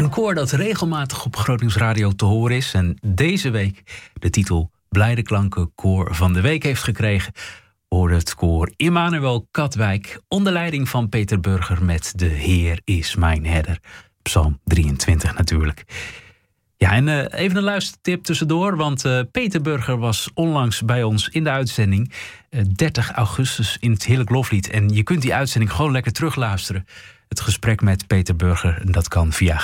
Een koor dat regelmatig op Groot Nieuws Radio te horen is en deze week de titel Blijde Klanken Koor van de Week heeft gekregen, hoorde het koor Immanuel Katwijk onder leiding van Peter Burger met De Heer is mijn herder. Psalm 23 natuurlijk. Ja, en even een luistertip tussendoor, want Peter Burger was onlangs bij ons in de uitzending 30 augustus in het Heerlijk Loflied. En je kunt die uitzending gewoon lekker terugluisteren. Het gesprek met Peter Burger, dat kan via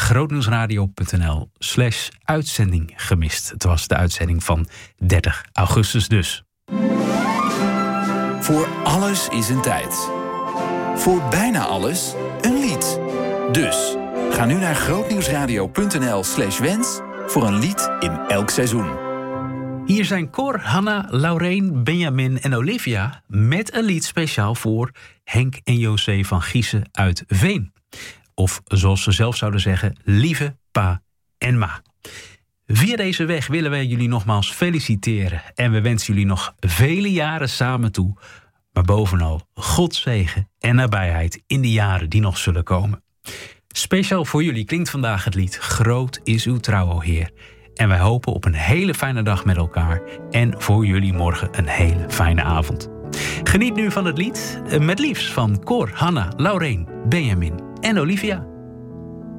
grootnieuwsradio.nl/uitzending gemist. Het was de uitzending van 30 augustus dus. Voor alles is een tijd. Voor bijna alles een lied. Dus ga nu naar grootnieuwsradio.nl/wens voor een lied in elk seizoen. Hier zijn Cor, Hanna, Laureen, Benjamin en Olivia met een lied speciaal voor Henk en José van Giezen uit Veen. Of zoals ze zelf zouden zeggen, lieve pa en ma. Via deze weg willen wij jullie nogmaals feliciteren en we wensen jullie nog vele jaren samen toe. Maar bovenal Gods zegen en nabijheid in de jaren die nog zullen komen. Speciaal voor jullie klinkt vandaag het lied Groot is uw trouw, o Heer. En wij hopen op een hele fijne dag met elkaar. En voor jullie morgen een hele fijne avond. Geniet nu van het lied met liefst van Cor, Hanna, Laureen, Benjamin en Olivia.